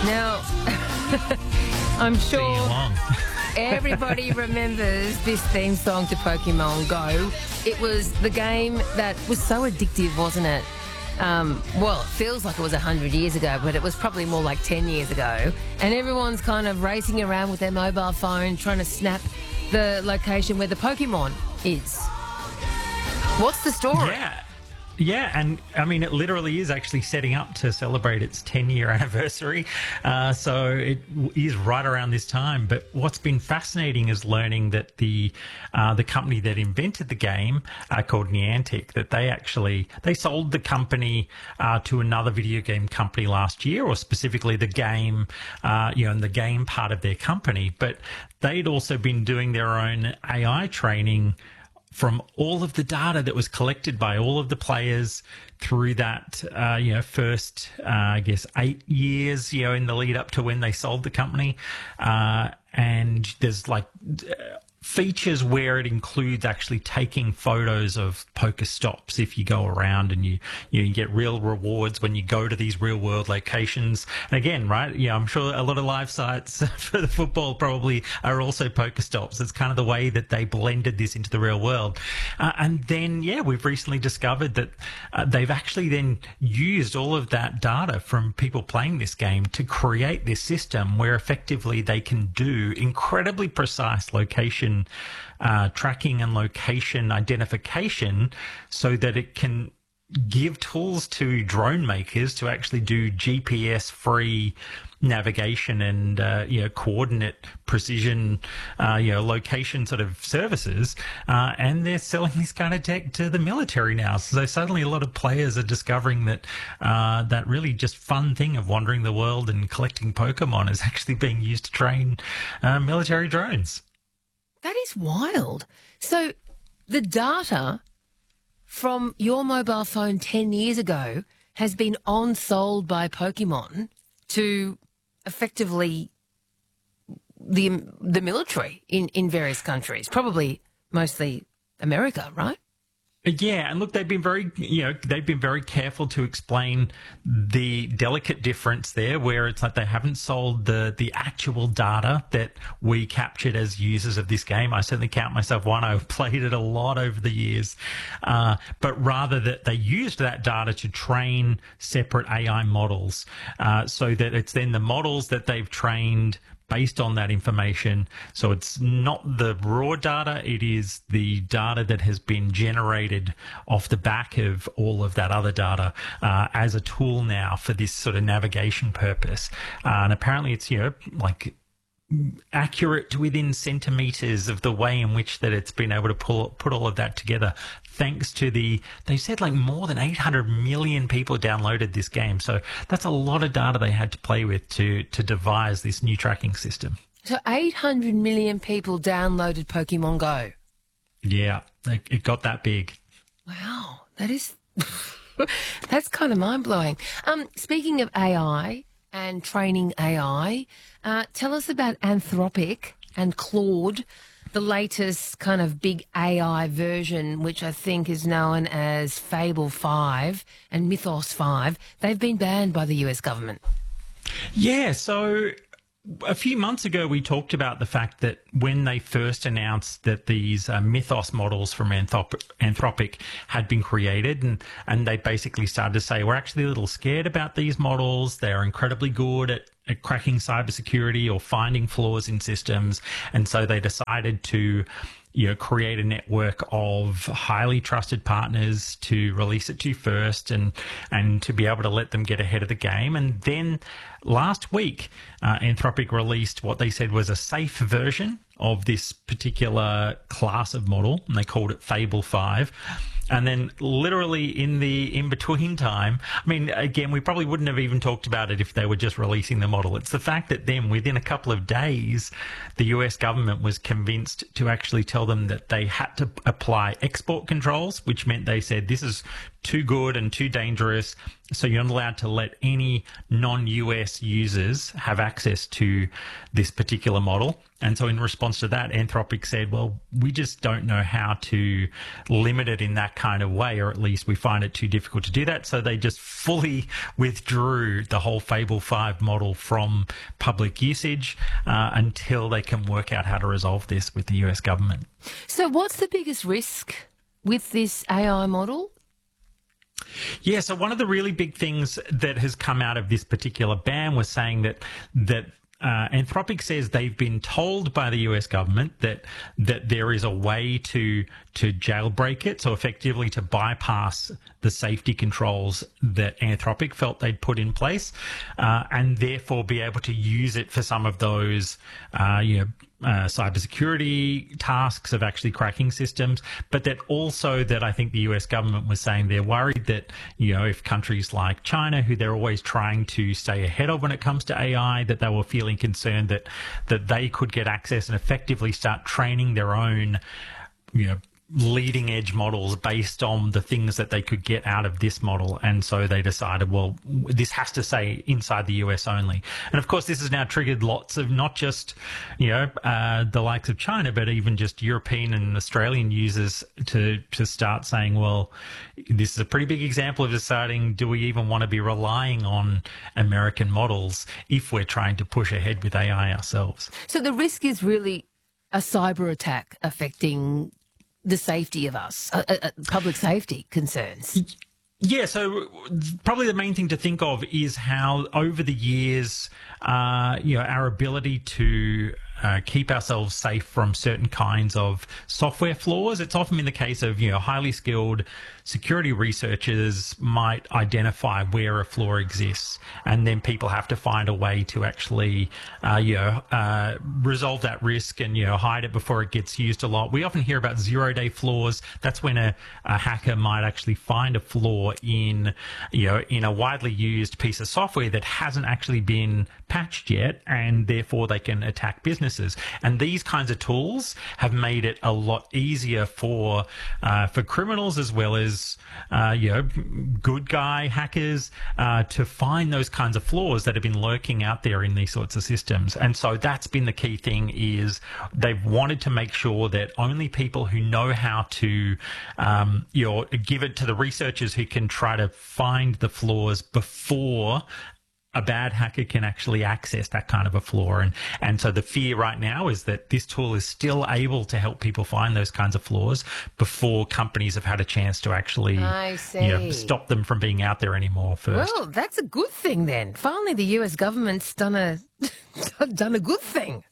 Now, I'm Sing sure along. everybody remembers this theme song to Pokemon Go. It was the game that was so addictive, wasn't it? Well, it feels like it was 100 years ago, but it was probably more like 10 years ago. And everyone's kind of racing around with their mobile phone trying to snap the location where the Pokemon is. What's the story? Yeah, and I mean, it literally is actually setting up to celebrate its 10-year anniversary. So it is right around this time. But what's been fascinating is learning that the company that invented the game, called Niantic, that they sold the company to another video game company last year, or specifically the game, and the game part of their company. But they'd also been doing their own AI training from all of the data that was collected by all of the players through that, first, 8 years, in the lead up to when they sold the company. And there's features where it includes actually taking photos of Pokestops if you go around, and you get real rewards when you go to these real world locations. And again, right, I'm sure a lot of live sites for the football probably are also Pokestops. It's kind of the way that they blended this into the real world. And then, we've recently discovered that they've actually then used all of that data from people playing this game to create this system where effectively they can do incredibly precise location tracking and location identification, so that it can give tools to drone makers to actually do GPS-free navigation and coordinate precision location sort of services, and they're selling this kind of tech to the military now. So suddenly a lot of players are discovering that that really just fun thing of wandering the world and collecting Pokemon is actually being used to train military drones. That is wild. So the data from your mobile phone 10 years ago has been on-sold by Pokemon to effectively the military in various countries, probably mostly America, right? Yeah, and look, they've been very careful to explain the delicate difference there, where it's like they haven't sold the actual data that we captured as users of this game. I certainly count myself one. I've played it a lot over the years, but rather that they used that data to train separate AI models, so that it's then the models that they've trained based on that information. So it's not the raw data, it is the data that has been generated off the back of all of that other data as a tool now for this sort of navigation purpose. And apparently it's, accurate within centimeters of the way in which that it's been able to put all of that together, thanks to they said more than 800 million people downloaded this game. So that's a lot of data they had to play with to devise this new tracking system. So 800 million people downloaded Pokemon Go. Yeah, it got that big. Wow, that is that's kind of mind-blowing. Speaking of AI and training AI, tell us about Anthropic and Claude, the latest kind of big AI version, which I think is known as Fable 5 and Mythos 5. They've been banned by the US government. Yeah, so a few months ago, we talked about the fact that when they first announced that these Mythos models from Anthropic had been created, and they basically started to say, we're actually a little scared about these models. They're incredibly good at cracking cybersecurity or finding flaws in systems. And so they decided to create a network of highly trusted partners to release it to first, and to be able to let them get ahead of the game. And then last week, Anthropic released what they said was a safe version of this particular class of model, and they called it Fable 5. And then literally in the in-between time, I mean, again, we probably wouldn't have even talked about it if they were just releasing the model. It's the fact that then within a couple of days, the US government was convinced to actually tell them that they had to apply export controls, which meant they said, this is too good and too dangerous. So you're not allowed to let any non-US users have access to this particular model. And so in response to that, Anthropic said, well, we just don't know how to limit it in that kind of way, or at least we find it too difficult to do that. So they just fully withdrew the whole Fable 5 model from public usage until they can work out how to resolve this with the US government. So what's the biggest risk with this AI model? Yeah, so one of the really big things that has come out of this particular ban was saying that Anthropic says they've been told by the US government that there is a way to jailbreak it, so effectively to bypass the safety controls that Anthropic felt they'd put in place, and therefore be able to use it for some of those cybersecurity tasks of actually cracking systems, but that also that I think the US government was saying they're worried that, if countries like China, who they're always trying to stay ahead of when it comes to AI, that they were feeling concerned that they could get access and effectively start training their own, leading edge models based on the things that they could get out of this model. And so they decided, well, this has to stay inside the US only. And of course, this has now triggered lots of not just, the likes of China, but even just European and Australian users to start saying, well, this is a pretty big example of deciding, do we even want to be relying on American models if we're trying to push ahead with AI ourselves? So the risk is really a cyber attack affecting the safety of us, public safety concerns. Yeah, so probably the main thing to think of is how over the years, our ability to keep ourselves safe from certain kinds of software flaws. It's often been the case of, highly skilled security researchers might identify where a flaw exists, and then people have to find a way to actually, resolve that risk and, hide it before it gets used a lot. We often hear about zero-day flaws. That's when a hacker might actually find a flaw in a widely used piece of software that hasn't actually been patched yet, and therefore they can attack businesses. And these kinds of tools have made it a lot easier for criminals as well as good guy hackers to find those kinds of flaws that have been lurking out there in these sorts of systems. And so that's been the key thing, is they've wanted to make sure that only people who know how to give it to the researchers who can try to find the flaws before a bad hacker can actually access that kind of a flaw. And so the fear right now is that this tool is still able to help people find those kinds of flaws before companies have had a chance to actually stop them from being out there anymore first. Well, that's a good thing then. Finally, the US government's done a good thing.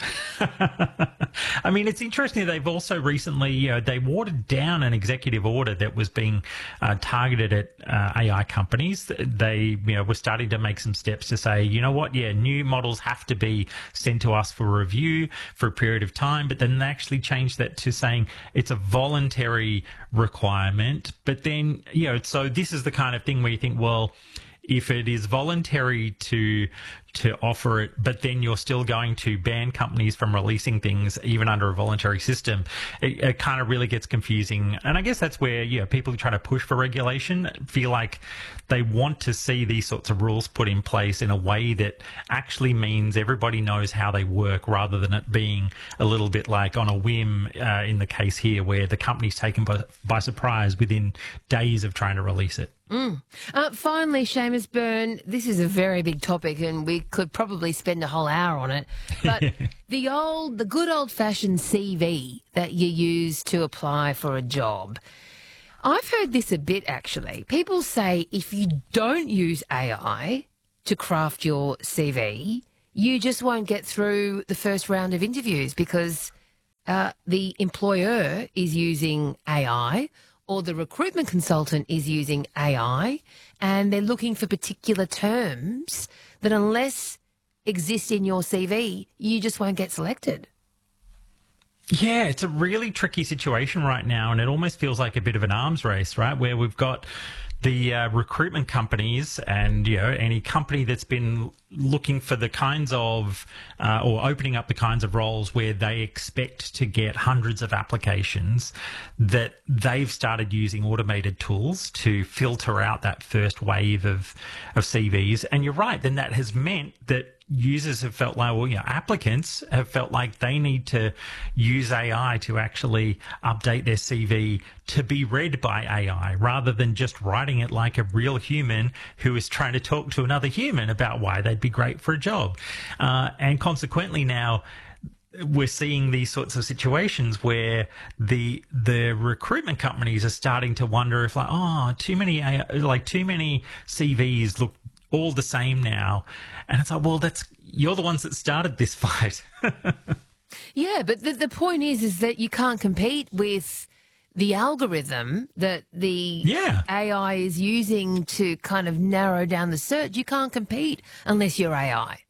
I mean, it's interesting. They've also recently, they watered down an executive order that was being targeted at AI companies. They, were starting to make some steps to say, new models have to be sent to us for review for a period of time. But then they actually changed that to saying it's a voluntary requirement. But then, so this is the kind of thing where you think, well, if it is voluntary to offer it, but then you're still going to ban companies from releasing things even under a voluntary system, it kind of really gets confusing. And I guess that's where people who try to push for regulation feel like they want to see these sorts of rules put in place in a way that actually means everybody knows how they work, rather than it being a little bit like on a whim in the case here, where the company's taken by surprise within days of trying to release it. Finally, Seamus Byrne, this is a very big topic and we could probably spend a whole hour on it, but the good old-fashioned CV that you use to apply for a job, I've heard this a bit actually. People say if you don't use AI to craft your CV, you just won't get through the first round of interviews because the employer is using AI, or the recruitment consultant is using AI, and they're looking for particular terms that unless exist in your CV, you just won't get selected. Yeah, it's a really tricky situation right now, and it almost feels like a bit of an arms race, right? Where we've got the recruitment companies and any company that's been looking for the kinds of or opening up the kinds of roles where they expect to get hundreds of applications, that they've started using automated tools to filter out that first wave of CVs. And you're right, then that has meant that users have felt like, well, applicants have felt like they need to use AI to actually update their CV to be read by AI rather than just writing it like a real human who is trying to talk to another human about why they'd be great for a job. And consequently now, we're seeing these sorts of situations where the recruitment companies are starting to wonder if too many CVs look all the same now. And it's like, well, you're the ones that started this fight. Yeah, but the point is that you can't compete with the algorithm that the AI is using to kind of narrow down the search. You can't compete unless you're AI.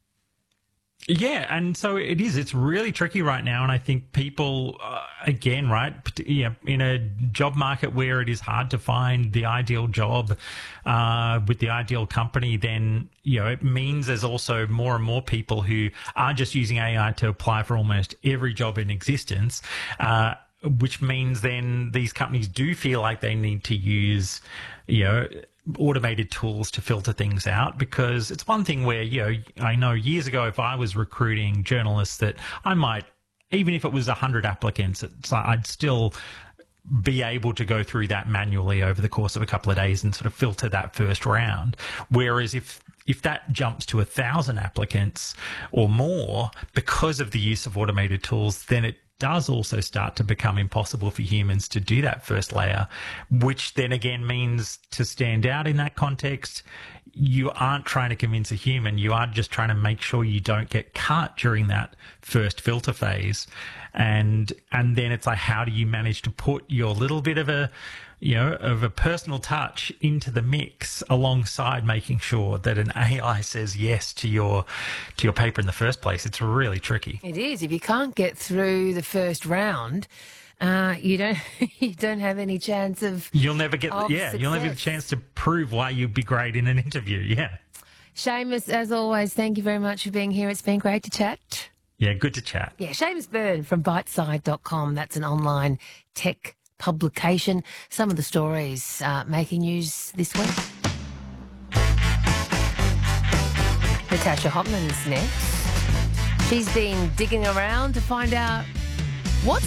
Yeah, and so it is. It's really tricky right now, and I think people, again, right, in a job market where it is hard to find the ideal job with the ideal company, then it means there's also more and more people who are just using AI to apply for almost every job in existence. Which means then these companies do feel like they need to use, automated tools to filter things out, because it's one thing where, I know years ago, if I was recruiting journalists, that I might, even if it was 100 applicants, I'd still be able to go through that manually over the course of a couple of days and sort of filter that first round. Whereas if that jumps to 1,000 applicants or more because of the use of automated tools, then it does also start to become impossible for humans to do that first layer, which then again means to stand out in that context, you aren't trying to convince a human, you are just trying to make sure you don't get cut during that first filter phase. And then it's like, how do you manage to put your little bit of a personal touch into the mix alongside making sure that an AI says yes to your paper in the first place? It's really tricky. It is. If you can't get through the first round, you don't have any chance of. You'll never get. Success. You'll never get a chance to prove why you'd be great in an interview. Yeah. Seamus, as always, thank you very much for being here. It's been great to chat. Yeah, good to chat. Yeah, Seamus Byrne from Biteside.com. That's an online tech publication. Some of the stories making news this week. Natasha Hopman's next. She's been digging around to find out what's